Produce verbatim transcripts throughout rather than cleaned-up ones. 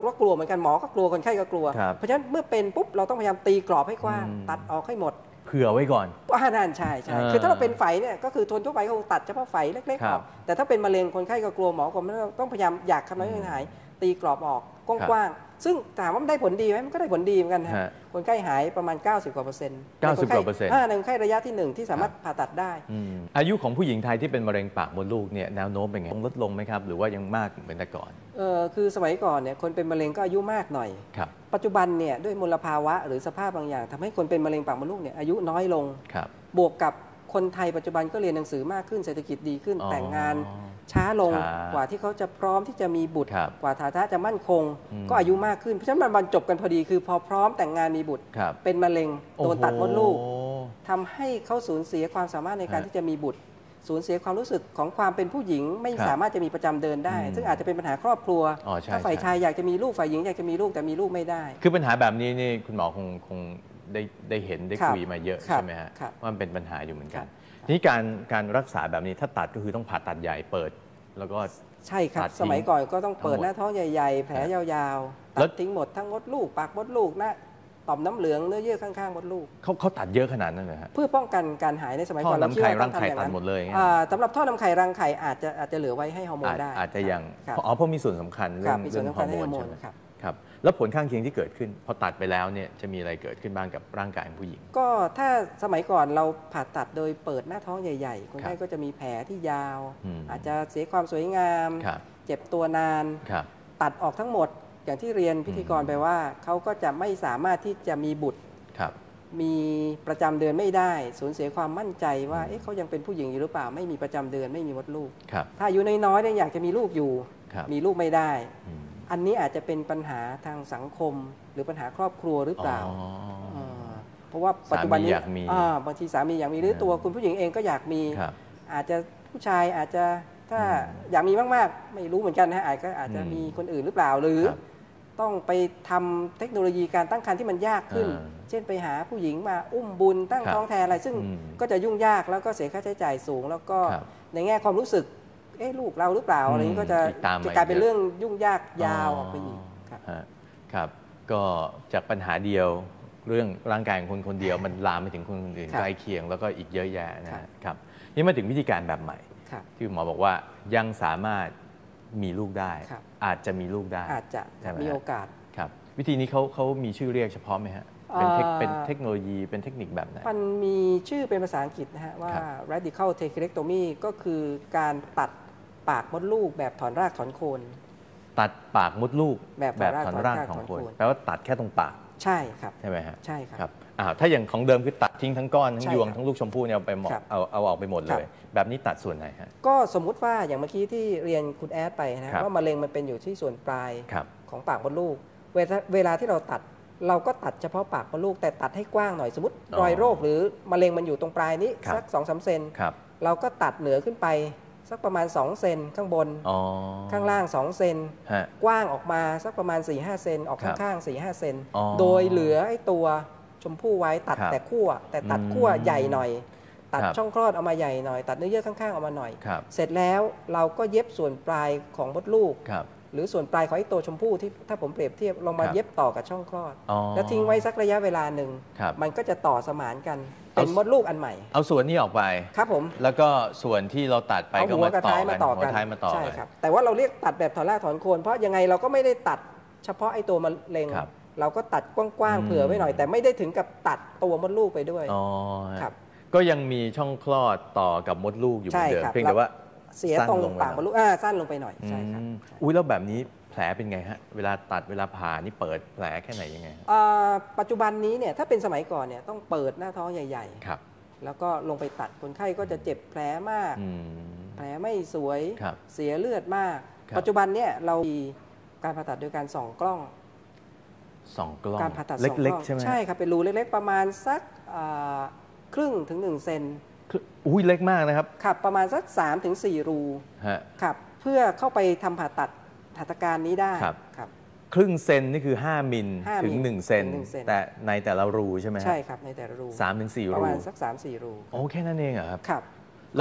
ก็กลัวเหมือนกันหมอก็กลัวคนไข้ก็กลัวเพราะฉะนั้นเมื่อเป็นปุ๊บเราต้องพยายามตีกรอบให้กว้างตัดออกให้หมดเผื่อไว้ก่อนว่านั่นใช่ใช่คือถ้าเราเป็นไฝเนี่ยก็คือทนทั่วไปคงตัดเฉพาะไฝเล็กๆออกแต่ถ้าเป็นมะเร็งคนไข้ก็กลัวหมอก็ต้องพยายามอยากทำให้หายตีกรอบออกกว้างๆซึ่งถามว่ามันได้ผลดีไหมมันก็ได้ผลดีเหมือนกันฮะคนไข้หายประมาณเก้าสิบกว่าเปอร์เซ็นต์เก้าสิบกว่าเปอร์เซ็นต์ในคนไข้ระยะที่หนึ่งที่สามารถผ่าตัดได้อายุของผู้หญิงไทยที่เป็นมะเร็งปากมดลูกเนี่ยแนวโน้มเป็นไงลดลงไหมครับหรือว่ายังมากเหมือนแต่ก่อนเออคือสมัยก่อนเนี่ยคนเป็นมะเร็งก็อายุมากหน่อยปัจจุบันเนี่ยด้วยมลภาวะหรือสภาพบางอย่างทำให้คนเป็นมะเร็งปากมดลูกเนี่ยอายุน้อยลงบวกกับคนไทยปัจจุบันก็เรียนหนังสือมากขึ้นเศรษฐกิจดีขึ้นแต่งงานช้าลงกว่าที่เขาจะพร้อมที่จะมีบุตรกว่าฐานะจะมั่นคงก็อายุมากขึ้นเพราะฉะนั้นมันบรรจบกันพอดีคือพอพร้อมแต่งงานมีบุตรเป็นมะเร็งโดนตัดมดลูกทำให้เขาสูญเสียความสามารถในการที่จะมีบุตรสูญเสียความรู้สึกของความเป็นผู้หญิงไม่สามารถจะมีประจำเดือนได้ซึ่งอาจจะเป็นปัญหาครอบครัวถ้าฝ่ายชายอยากจะมีลูกฝ่ายหญิงอยากจะมีลูกแต่มีลูกไม่ได้คือปัญหาแบบนี้นี่คุณหมอคงคงได้ได้เห็นได้คุยมาเยอะใช่ไหมฮะว่ามันเป็นปัญหาอยู่เหมือนกันทีนี้การการรักษาแบบนี้ถ้าตัดก็คือต้องผ่าตัดใหญ่เปิดแล้วก็ใช่ครับสมัยก่อนก็ต้องเปิดหน้าท้องใหญ่ๆแผลยาวๆตัดทิ้งหมดทั้งมดลูกปากมดลูกหน้าต่อมน้ำเหลืองเนื้อเยื่อข้างๆมดลูกเขาเขาตัดเยอะขนาดนั้นเลยฮะเพื่อป้องกันการหายในสมัยก่อนเราคิดว่าต้องทำอย่างนั้นหมดเลยสำหรับท่อนำไข่รังไข่อาจจะอาจจะเหลือไว้ให้ฮอร์โมนได้อาจจะยังอ๋อเพราะมีส่วนสำคัญเรื่องเรื่องฮอร์โมนใช่ไหมครับแล้วผลข้างเคียงที่เกิดขึ้นพอตัดไปแล้วเนี่ยจะมีอะไรเกิดขึ้นบ้างกับร่างกายของผู้หญิงก็ถ้าสมัยก่อนเราผ่าตัดโดยเปิดหน้าท้องใหญ่ๆคนไข้ก็จะมีแผลที่ยาวอาจจะเสียความสวยงามเจ็บตัวนานตัดออกทั้งหมดอย่างที่เรียนพิธีกรไปว่าเขาก็จะไม่สามารถที่จะมีบุตรมีประจำเดือนไม่ได้สูญเสียความมั่นใจว่าเอ๊ะเขายังเป็นผู้หญิงอยู่หรือเปล่าไม่มีประจำเดือนไม่มีมดลูกถ้าอายุน้อยๆเนี่ยอยากจะมีลูกอยู่มีลูกไม่ได้อันนี้อาจจะเป็นปัญหาทางสังคมหรือปัญหาครอบครัวหรือเปล่าเพราะว่าปัจจุบันนี้บางทีสามีอยากมีหรือตัวคุณผู้หญิงเองก็อยากมีอาจจะผู้ชายอาจจะถ้าอยากมีมากๆไม่รู้เหมือนกันนะอาจก็อาจจะมีคนอื่นหรือเปล่าหรือต้องไปทำเทคโนโลยีการตั้งครรภ์ที่มันยากขึ้นเช่นไปหาผู้หญิงมาอุ้มบุญตั้งท้องแทนอะไรซึ่งก็จะยุ่งยากแล้วก็เสียค่าใช้จ่ายสูงแล้วก็ในแง่ความรู้สึกเอ๊ะลูกเราหรือเปล่าอะไรนี้ก็จะกลายเป็นเรื่องยุ่งยากยาวออกไปอีกครับก็จากปัญหาเดียวเรื่องร่างกายของคนคนเดียวมันลามไปถึงคนอื่นใกล้เคียงแล้วก็อีกเยอะแยะนะครับนี่มาถึงวิธีการแบบใหม่ที่หมอบอกว่ายังสามารถมีลูกได้อาจจะมีลูกได้อาจจะมีโอกาสครับวิธีนี้เขาเขามีชื่อเรียกเฉพาะไหมฮะเป็นเป็นเทคโนโลยีเป็นเทคนิคแบบไหนมันมีชื่อเป็นภาษาอังกฤษนะฮะว่า radical thecarectomy ก็คือการตัดปากมดลูกแบบถอนรากถอนโคนตัดปากมดลูกแบบถอนรากถอนโคนแปลว่าตัดแค่ตรงปากใช่ครับใช่ไหมฮะใช่ครับอ้าวถ้าอย่างของเดิมคือตัดทิ้งทั้งก้อนทั้งยวงทั้งลูกชมพู่เนี่ยเอาไปหมดเอาเอาออกไปหมดเลยแบบนี้ตัดส่วนไหนฮะก็สมมุติว่าอย่างเมื่อกี้ที่เรียนคุณแอดไปนะว่ามะเร็งมันเป็นอยู่ที่ส่วนปลายของปากมดลูกเวลาที่เราตัดเราก็ตัดเฉพาะปากมดลูกแต่ตัดให้กว้างหน่อยสมมติรอยโรคหรือมะเร็งมันอยู่ตรงปลายนี้สัก สองถึงสาม เซนเราก็ตัดเหนือขึ้นไปสักประมาณสองเซนข้างบนข้างล่างสองเซนกว้างออกมาสักประมาณ สี่ถึงห้า เซนออกข้างๆ สี่ถึงห้า เซนโดยเหลือไอ้ตัวชมพู่ไว้ตัดแต่ขั้วแต่ตัดขั้วใหญ่หน่อยตัดช่องคลอดเอามาใหญ่หน่อยตัดเนื้อเยื่อข้างๆเอามาหน่อยเสร็จแล้วเราก็เย็บส่วนปลายของมดลูกหรือส่วนปลายของไอ้ตัวชมพู่ที่ถ้าผมเปรียบเทียบลงมาเย็บต่อกับช่องคลอดแล้วทิ้งไว้สักระยะเวลาหนึ่งมันก็จะต่อสมานกันเป็นมดลูกอันใหม่เอาส่วนนี้ออกไปครับผมแล้วก็ส่วนที่เราตัดไปก็มาต่อกันหัวท้ายมาต่อใช่ครับแต่ว่าเราเรียกตัดแบบถอนรากถอนโคนเพราะยังไงเราก็ไม่ได้ตัดเฉพาะไอ้ตัวมะเร็งเราก็ตัดกว้างๆเผื่อไว้หน่อยแต่ไม่ได้ถึงกับตัดตัวมดลูกไปด้วยครับก็ยังมีช่องคลอดต่อกับมดลูกอยู่เหมือนเดิมเพียงแต่ว่าเสียตรงปากมดลูกอ่าสั้นลงไปหน่อยใช่ครับอุ้ยแล้วแบบนี้แผลเป็นไงฮะเวลาตัดเวลาผ่านี่เปิดแผลแค่ไหนยังไงปัจจุบันนี้เนี่ยถ้าเป็นสมัยก่อนเนี่ยต้องเปิดหน้าท้องใหญ่ๆครับแล้วก็ลงไปตัดคนไข้ก็จะเจ็บแผลมากแผลไม่สวยเสียเลือดมากปัจจุบันเนี่ยเรามีการผ่าตัดโดยการส่องกล้องส่องกล้องการผ่าตัดเล็กๆใช่ไหมใช่ครับเป็นรูเล็กๆประมาณสักครึ่งถึงหนึ่งเซนอุ้ยเล็กมากนะครับครับประมาณสัก สามถึงสี่ รูครับเพื่อเข้าไปทำผ่าตัดหัตถการนี้ได้ครับครึ่งเซนนี่คือห้ามิลถึงหนึ่งเซนแต่ในแต่ละรูใช่ไหมใช่ครับในแต่ละรูสามถึงสี่ รูประมาณสัก สามถึงสี่ รูโอ้แค่นั้นเองเหรอครับครับแล้ว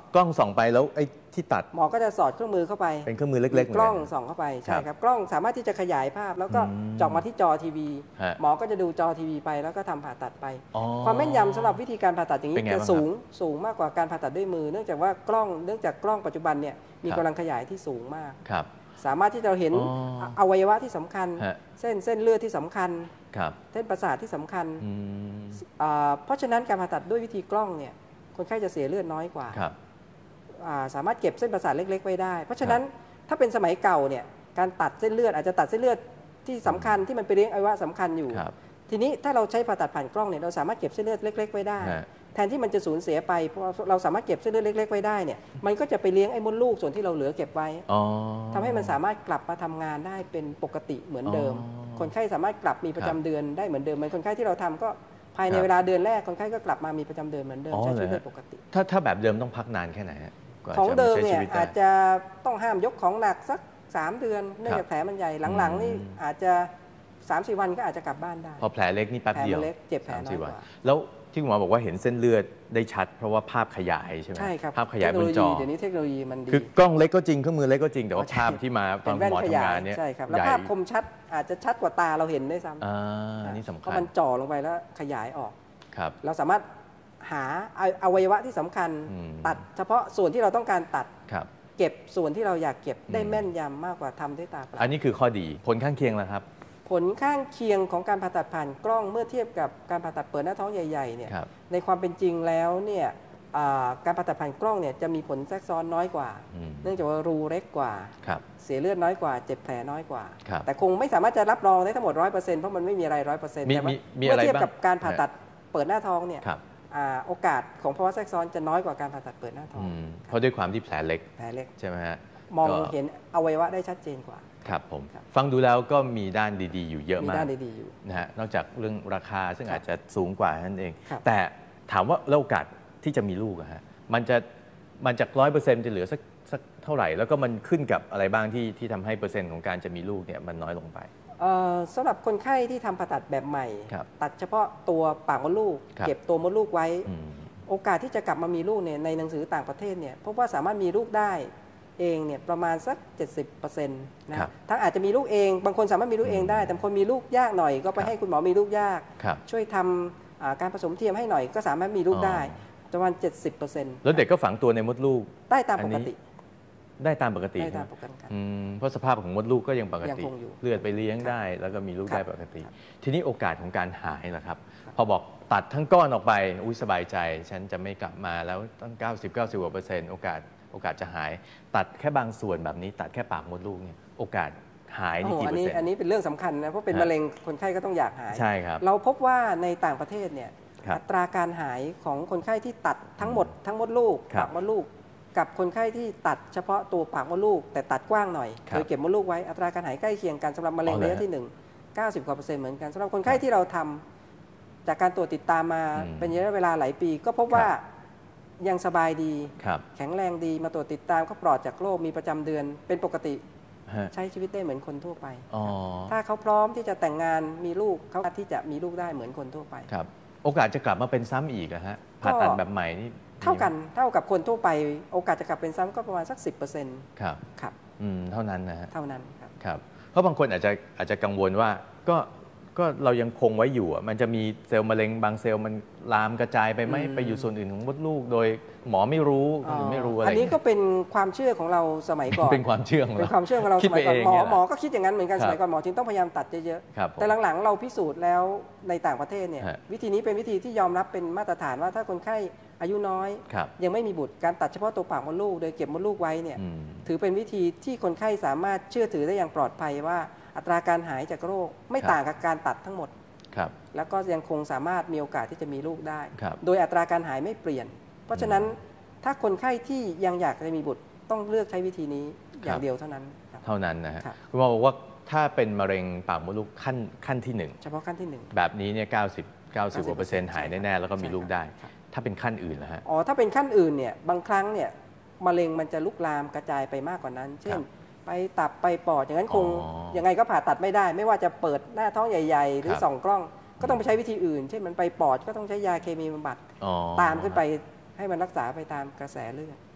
กล้องส่องไปแล้วไอ้ที่ตัดหมอก็จะสอดเครื่องมือเข้าไปเป็นเครื่องมือเล็กๆกล้องส่องเข้าไปใช่ครับกล้องสามารถที่จะขยายภาพแล้วก็เจาะมาที่จอทีวีหมอก็จะดูจอทีวีไปแล้วก็ทำผ่าตัดไปความแม่นยำสำหรับวิธีการผ่าตัดอย่างนี้จะสูงสูงมากกว่าการผ่าตัดด้วยมือเนื่องจากว่ากล้องเนื่องจากกล้องปัจจุบันเนี่ยมีกำลังขยายที่สูงมากสามารถที่จะเห็นอวัยวะที่สำคัญเส้นเส้นเลือดที่สำคัญเส้นประสาทที่สำคัญเพราะฉะนั้นการผ่าตัดด้วยวิธีกล้องเนี่ยคนไข้จะเสียเลือดน้อยกว่าสามารถเก็บเส้นประสาทเล็กๆไว้ได้เพราะฉะนั้นถ้าเป็นสมัยเก่าเนี่ยการตัดเส้นเลือดอาจจะตัดเส้นเลือดที่สำคัญที่มันไปเลี้ยงอวัยวะสำคัญอยู่ทีนี้ถ้าเราใช้ผ่าตัดผ่านกล้องเนี่ยเราสามารถเก็บเส้นเลือดเล็กๆไว้ได้แทนที่มันจะสูญเสียไปเพราะเราสามารถเก็บเส้นเลือดเล็กๆไว้ได้เนี่ยมันก็จะไปเลี้ยงไอ้มดลูกส่วนที่เราเหลือเก็บไว้ทำให้มันสามารถกลับมาทำงานได้เป็นปกติเหมือนเดิมคนไข้สามารถกลับมีประจำเดือนได้เหมือนเดิมเหมือนคนไข้ที่เราทำก็ภายในเวลาเดือนแรกคนไข้ก็กลับมามีประจำเดือนเหมือนเดิมใช้ชีวิตได้ปกติถ้าถ้าแบบเดิมต้องพักนานแค่ไหนของเดิมเนี่ยอาจจะต้องห้ามยกของหนักสักสามเดือนเนื่องจากแผลมันใหญ่หลังๆนี่อาจจะ สามสี่ วันก็อาจจะกลับบ้านได้พอแผลเล็กนี่แป๊บเดียวแผลเล็กเจ็บแผลน้อยกว่าแล้วที่คุณหมอบอกว่าเห็นเส้นเลือดได้ชัดเพราะว่าภาพขยายใช่ไหมใช่ครับภาพขยายบนจอเดี๋ยวนี้เทคโนโลยีมันดีคือกล้องเล็กก็จริงเครื่องมือเล็กก็จริงแต่ว่าภาพที่มาตอนหมอทำงานเนี่ยใช่ครับแล้วภาพคมชัดอาจจะชัดกว่าตาเราเห็นได้ซ้ำอ่านี่สำคัญเพราะมันจ่อลงไปแล้วขยายออกครับเราสามารถหาอวัยวะที่สำคัญตัดเฉพาะส่วนที่เราต้องการตัดเก็บส่วนที่เราอยากเก็บได้แม่นยำมากกว่าทำด้วยตาเปล่าอันนี้คือข้อดีผลข้างเคียงล่ะครับผลข้างเคียงของการผ่าตัดผ่านกล้องเมื่อเทียบกับการผ่าตัดเปิดหน้าท้องใหญ่ๆเนี่ยในความเป็นจริงแล้วเนี่ยการผ่าตัดผ่านกล้องเนี่ยจะมีผลแทรกซ้อนน้อยกว่าเนื่องจากว่ารูเล็กกว่าเสียเลือดน้อยกว่าเจ็บแผลน้อยกว่าแต่คงไม่สามารถจะรับรองได้ทั้งหมด ร้อยเปอร์เซ็นต์ เพราะมันไม่มีอะไร ร้อยเปอร์เซ็นต์ แต่ว่าเมื่อเทียบกับการผ่าตัดเปิดหน้าท้องเนี่ยโอกาสของภาวะแทรกซ้อนจะน้อยกว่าการผ่าตัดเปิดหน้าท้องเพราะด้วยความที่แผลเล็กแผลเล็กใช่ไหมฮะมองเห็นอวัยวะได้ชัดเจนกว่าครับผมฟังดูแล้วก็มีด้านดีๆอยู่เยอะมากมีด้านดีๆอยู่นะฮะนอกจากเรื่องราคาซึ่งอาจจะสูงกว่านั่นเองแต่ถามว่าโอกาสที่จะมีลูกอะฮะมันจะมันจากร้อยเปอร์เซ็นต์จะเหลือสักสักเท่าไหร่แล้วก็มันขึ้นกับอะไรบ้างที่ที่ทำให้เปอร์เซ็นต์ของการจะมีลูกเนี่ยมันน้อยลงไปสำหรับคนไข้ที่ทำผ่าตัดแบบใหม่ตัดเฉพาะตัวปากมดลูกเก็บตัวมดลูกไว้โอกาสที่จะกลับมามีลูกเนี่ยในหนังสือต่างประเทศเนี่ยพบว่าสามารถมีลูกได้เองเนี่ยประมาณสัก เจ็ดสิบเปอร์เซ็นต์ นะทั้งอาจจะมีลูกเองบางคนสามารถมีลูกเองได้แต่คนมีลูกยากหน่อยก็ไปให้คุณหมอมีลูกยากช่วยทำการผสมเทียมให้หน่อยก็สามารถมีลูกได้ประมาณ เจ็ดสิบเปอร์เซ็นต์แล้วเด็กก็ฝังตัวในมดลูกได้ตามปกติได้ตามปกติได้ตามปกติเพราะสภาพของมดลูกก็ยังปกติเลือดไปเลี้ยงได้แล้วก็มีลูกได้ปกติทีนี้โอกาสของการหายล่ะครับพอบอกตัดทั้งก้อนออกไปอุ้ยสบายใจฉันจะไม่กลับมาแล้วตั้ง เก้าสิบ เก้าสิบ กว่าเปอร์เซ็นต์โอกาสโอกาสจะหายตัดแค่บางส่วนแบบนี้ตัดแค่ปากมดลูกเนี่ยโอกาสหายนี่กี่เปอร์เซ็นต์อันนี้เป็นเรื่องสำคัญนะเพราะเป็นมะเร็งคนไข้ก็ต้องอยากหายใช่ครับเราพบว่าในต่างประเทศเนี่ยอัตราการหายของคนไข้ที่ตัดทั้งหมดทั้งมดลูกปากมดลูกกับคนไข้ที่ตัดเฉพาะตัวปากมดลูกแต่ตัดกว้างหน่อยโดยเก็บมดลูกไว้อัตราการหายใกล้เคียงกันสำหรับมะเร็งระยะที่หนึ่ง เก้าสิบกว่าเปอร์เซ็นต์เหมือนกันสำหรับคนไข้ที่เราทำจากการตรวจติดตามมาเป็นระยะเวลาหลายปีก็พบว่ายังสบายดีแข็งแรงดีมาตรวจติดตามก็ปลอดจากโรคมีประจำเดือนเป็นปกติใช้ชีวิตได้เหมือนคนทั่วไปถ้าเขาพร้อมที่จะแต่งงานมีลูกเขาที่จะมีลูกได้เหมือนคนทั่วไปครับโอกาสจะกลับมาเป็นซ้ำอีกนะฮะผ่าตัดแบบใหม่นี่เท่ากันเท่ากับคนทั่วไปโอกาสจะกลับเป็นซ้ำก็ประมาณสัก สิบเปอร์เซ็นต์ครับครับอืมเท่านั้นนะฮะเท่านั้นครับครับเพราะบางคนอาจจะอาจจะกังวลว่าก็ก็เรายังคงไว้อยู่มันจะมีเซลล์มะเร็งบางเซลล์มันลามกระจายไปไหมไปอยู่ส่วนอื่นของมดลูกโดยหมอไม่รู้หรือไม่รู้อะไรอันนี้ก็เป็นความเชื่อของเราสมัยก่อนเป็นความเชื่อของเราเป็นความเชื่อของเราสมัยก่อนหมอหมอก็คิดอย่างนั้นเหมือนกันสมัยก่อนหมอจึงต้องพยายามตัดเยอะๆแต่หลังๆเราพิสูจน์แล้วในต่างประเทศเนี่ยวิธีนี้เป็นวิธีที่ยอมรับเป็นมาตรฐานว่าถ้าคนไข้อายุน้อยยังไม่มีบุตรการตัดเฉพาะตัวปากมดลูกโดยเก็บมดลูกไว้เนี่ยถือเป็นวิธีที่คนไข้สามารถเชื่อถือได้อย่างปลอดภัยว่าอัตราการหายจากโรคไม่ต่างกับการตัดทั้งหมดแล้วก็ยังคงสามารถมีโอกาสที่จะมีลูกได้โดยอัตราการหายไม่เปลี่ยนเพราะฉะนั้นถ้าคนไข้ที่ยังอยากจะมีบุตรต้องเลือกใช้วิธีนี้อย่างเดียวเท่านั้นเท่านั้นนะฮะคุณหมอบอกว่าถ้าเป็นมะเร็งปากมดลูกขั้นขั้นที่หนึ่งเฉพาะขั้นที่หนึ่งแบบนี้เนี่ยเก้าสิบ เก้าสิบกว่าเปอร์เซ็นต์หายแน่ๆแล้วก็มีลูกได้ถ้าเป็นขั้นอื่นนะฮะอ๋อถ้าเป็นขั้นอื่นเนี่ยบางครั้งเนี่ยมะเร็งมันจะลุกลามกระจายไปมากกว่านั้นเช่นไปตับไปปอดอย่างนั้นคงยังไงก็ผ่าตัดไม่ได้ไม่ว่าจะเปิดหน้าท้องใหญ่ๆหรือส่องกล้องก็ต้องไปใช้วิธีอื่นเช่นมันไปปอดก็ต้องใช้ยาเคมีบำบัดตามขึ้นไปให้มันรักษาไปตามกระแสเลือด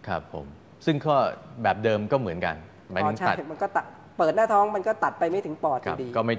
ครับผมซึ่งก็แบบเดิมก็เหมือนกันหมายถึงตัดมันก็ตัดเปิดหน้าท้องมันก็ตัดไปไม่ถึงปอดอยู่ดีก็ไม่